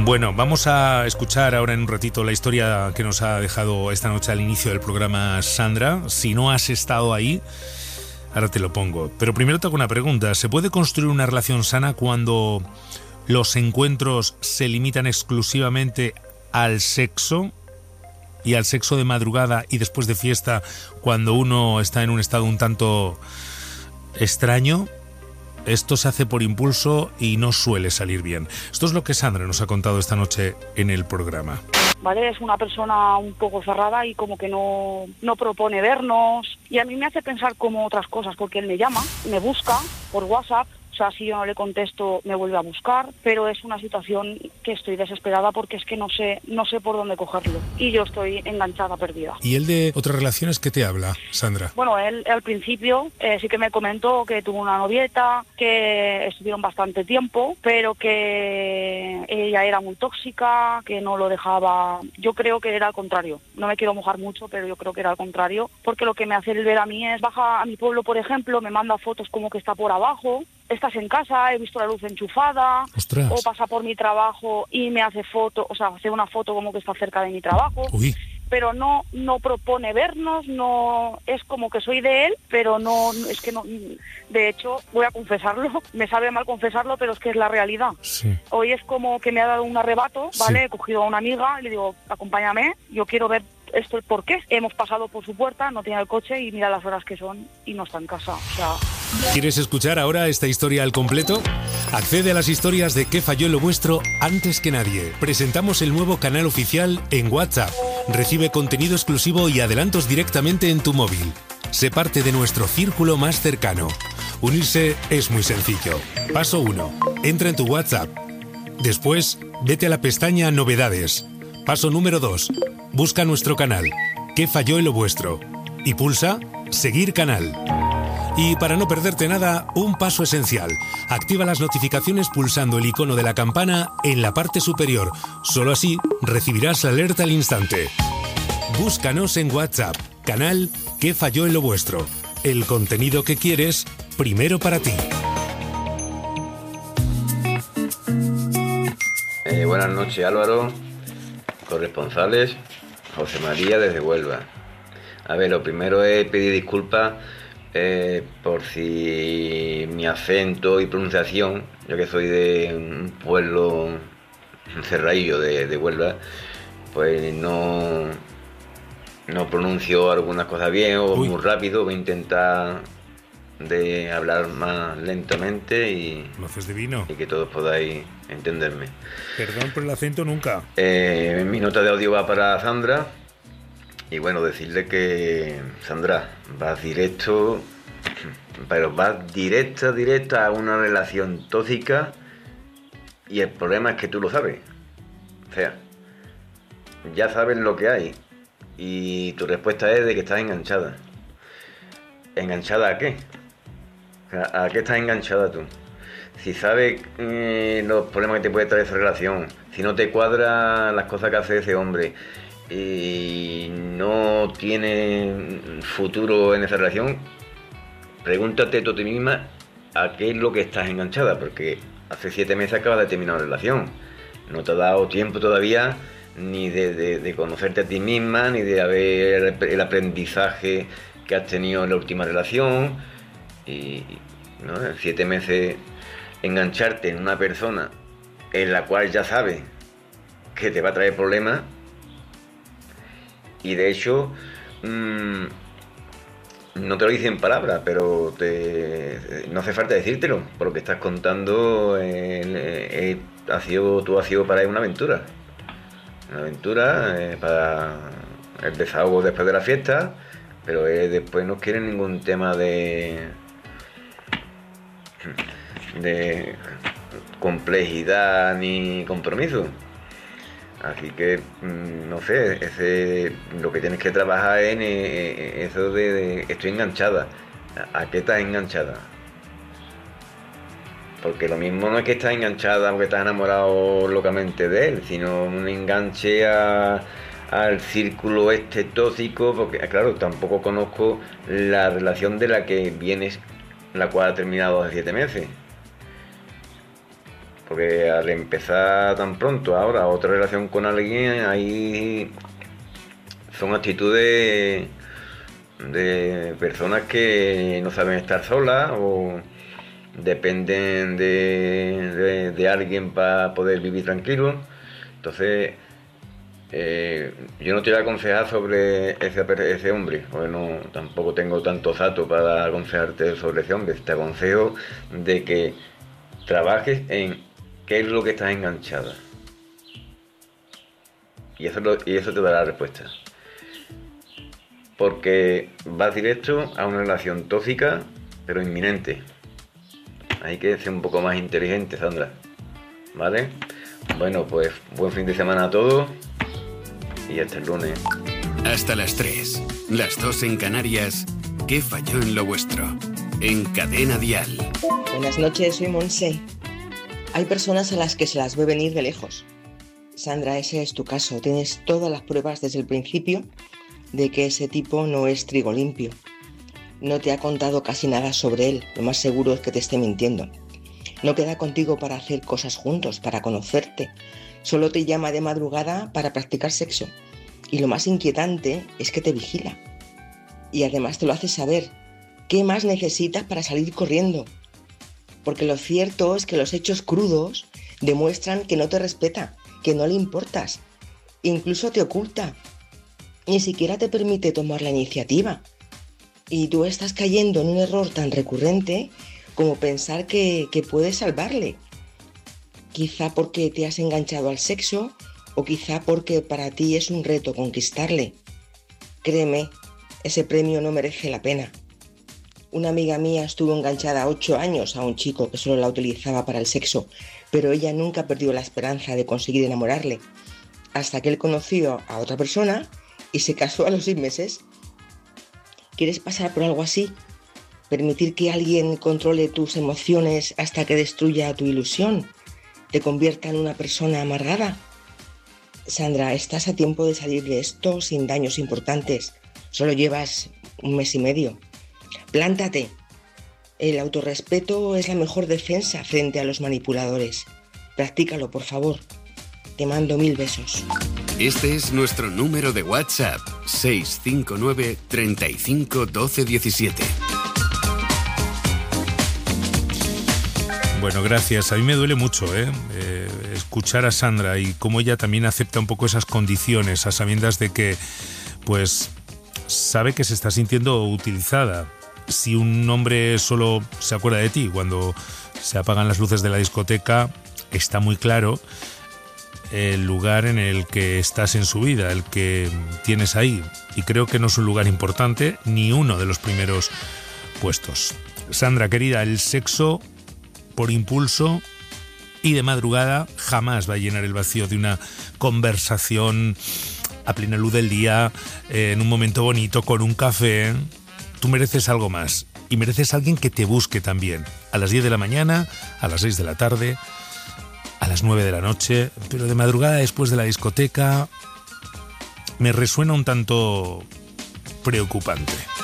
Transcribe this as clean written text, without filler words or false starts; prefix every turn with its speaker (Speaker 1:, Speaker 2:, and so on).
Speaker 1: Bueno, vamos a escuchar ahora en un ratito la historia que nos ha dejado esta noche al inicio del programa Sandra. Si no has estado ahí, ahora te lo pongo. Pero primero te hago una pregunta. ¿Se puede construir una relación sana cuando los encuentros se limitan exclusivamente al sexo? Y al sexo de madrugada y después de fiesta, cuando uno está en un estado un tanto extraño. Esto se hace por impulso y no suele salir bien. Esto es lo que Sandra nos ha contado esta noche en el programa.
Speaker 2: ¿Vale? Es una persona un poco cerrada y como que no propone vernos. Y a mí me hace pensar como otras cosas, porque él me llama, me busca por WhatsApp. O sea, si yo no le contesto, me vuelve a buscar, pero es una situación que estoy desesperada porque es que no sé por dónde cogerlo. Y yo estoy enganchada, perdida.
Speaker 1: ¿Y él de otras relaciones qué te habla, Sandra?
Speaker 2: Bueno, él al principio sí que me comentó que tuvo una novieta, que estuvieron bastante tiempo, pero que ella era muy tóxica, que no lo dejaba. Yo creo que era al contrario. No me quiero mojar mucho, pero yo creo que era al contrario, porque lo que me hace él ver a mí es, baja a mi pueblo, por ejemplo, me manda fotos como que está por abajo. Estás en casa, he visto la luz enchufada.
Speaker 1: ¡Ostras!
Speaker 2: O pasa por mi trabajo y me hace foto, o sea, hace una foto como que está cerca de mi trabajo.
Speaker 1: Uy.
Speaker 2: Pero no propone vernos, no es como que soy de él, pero no es que no. De hecho, voy a confesarlo, me sabe mal confesarlo, pero es que es la realidad.
Speaker 1: Sí.
Speaker 2: Hoy es como que me ha dado un arrebato, ¿vale?
Speaker 1: Sí.
Speaker 2: He cogido a una amiga y le digo, acompáñame, yo quiero ver esto, ¿por qué? Hemos pasado por su puerta, no tiene el coche y mira las horas que son y no está en casa, o sea.
Speaker 1: ¿Quieres escuchar ahora esta historia al completo? Accede a las historias de ¿Qué falló en lo vuestro? Antes que nadie. Presentamos el nuevo canal oficial en WhatsApp. Recibe contenido exclusivo y adelantos directamente en tu móvil. Sé parte de nuestro círculo más cercano. Unirse es muy sencillo. Paso 1. Entra en tu WhatsApp. Después, vete a la pestaña Novedades. Paso número 2. Busca nuestro canal. ¿Qué falló en lo vuestro? Y pulsa Seguir canal. Y para no perderte nada, un paso esencial. Activa las notificaciones pulsando el icono de la campana en la parte superior. Solo así recibirás la alerta al instante. Búscanos en WhatsApp. Canal ¿Qué falló en lo vuestro? El contenido que quieres, primero para ti.
Speaker 3: Buenas noches, Álvaro. Corresponsales, José María desde Huelva. A ver, lo primero es pedir disculpas por si mi acento y pronunciación, yo que soy de un pueblo, un cerradillo de Huelva, pues no pronuncio algunas cosas bien o muy rápido. Voy a intentar de hablar más lentamente y
Speaker 1: Lo haces divino.
Speaker 3: y que todos podáis entenderme.
Speaker 1: Perdón por el acento nunca.
Speaker 3: Mi nota de audio va para Sandra. Y bueno, decirle que, Sandra, vas directa a una relación tóxica y el problema es que tú lo sabes. O sea, ya sabes lo que hay y tu respuesta es de que estás enganchada. ¿Enganchada a qué? O sea, ¿a qué estás enganchada tú? Si sabes los problemas que te puede traer esa relación, si no te cuadran las cosas que hace ese hombre y no tiene futuro en esa relación, pregúntate tú a ti misma a qué es lo que estás enganchada, porque hace 7 meses acabas de terminar una relación. No te ha dado tiempo todavía ni de conocerte a ti misma, ni de ver el aprendizaje que has tenido en la última relación. Y ¿no? 7 meses engancharte en una persona en la cual ya sabes que te va a traer problemas. Y de hecho, no te lo dice en palabras, pero no hace falta decírtelo, por lo que estás contando. Tú has sido para él una aventura. Una aventura para el desahogo después de la fiesta, pero él después no quiere ningún tema de complejidad ni compromiso. Así que, no sé, lo que tienes que trabajar en eso de estoy enganchada. ¿A qué estás enganchada? Porque lo mismo no es que estás enganchada porque estás enamorado locamente de él, sino un enganche al círculo este tóxico, porque, claro, tampoco conozco la relación de la que vienes, la cual ha terminado hace 7 meses. Porque al empezar tan pronto ahora otra relación con alguien, ahí son actitudes de personas que no saben estar solas o dependen de alguien para poder vivir tranquilo. Entonces, yo no te voy a aconsejar sobre ese hombre, porque tampoco tengo tanto datos para aconsejarte sobre ese hombre. Te aconsejo de que trabajes en qué es lo que estás enganchada. Y eso te dará la respuesta. Porque vas directo a una relación tóxica, pero inminente. Hay que ser un poco más inteligente, Sandra. ¿Vale? Bueno, pues buen fin de semana a todos y hasta el lunes.
Speaker 4: Hasta las 3, las 2 en Canarias. ¿Qué falló en lo vuestro? En Cadena Dial.
Speaker 5: Buenas noches, soy Monse. Hay personas a las que se las ve venir de lejos. Sandra, ese es tu caso. Tienes todas las pruebas desde el principio de que ese tipo no es trigo limpio. No te ha contado casi nada sobre él. Lo más seguro es que te esté mintiendo. No queda contigo para hacer cosas juntos, para conocerte. Solo te llama de madrugada para practicar sexo. Y lo más inquietante es que te vigila. Y además te lo hace saber. ¿Qué más necesitas para salir corriendo? Porque lo cierto es que los hechos crudos demuestran que no te respeta, que no le importas. Incluso te oculta. Ni siquiera te permite tomar la iniciativa. Y tú estás cayendo en un error tan recurrente como pensar que puedes salvarle. Quizá porque te has enganchado al sexo o quizá porque para ti es un reto conquistarle. Créeme, ese premio no merece la pena. Una amiga mía estuvo enganchada 8 años a un chico que solo la utilizaba para el sexo, pero ella nunca perdió la esperanza de conseguir enamorarle, hasta que él conoció a otra persona y se casó a los 6 meses. ¿Quieres pasar por algo así? ¿Permitir que alguien controle tus emociones hasta que destruya tu ilusión? ¿Te convierta en una persona amargada? Sandra, estás a tiempo de salir de esto sin daños importantes. Solo llevas 1 mes y medio. Plántate. El autorrespeto es la mejor defensa frente a los manipuladores. Practícalo, por favor. Te mando 1000 besos.
Speaker 4: Este es nuestro número de WhatsApp: 659 35 12 17.
Speaker 1: Bueno, gracias. A mí me duele mucho escuchar a Sandra y cómo ella también acepta un poco esas condiciones a sabiendas de que, pues, sabe que se está sintiendo utilizada. Si un hombre solo se acuerda de ti cuando se apagan las luces de la discoteca, está muy claro el lugar en el que estás en su vida, el que tienes ahí. Y creo que no es un lugar importante, ni uno de los primeros puestos. Sandra, querida, el sexo por impulso y de madrugada jamás va a llenar el vacío de una conversación a plena luz del día, en un momento bonito, con un café. Tú mereces algo más y mereces a alguien que te busque también, a las 10 de la mañana, a las 6 de la tarde, a las 9 de la noche, pero de madrugada después de la discoteca me resuena un tanto preocupante.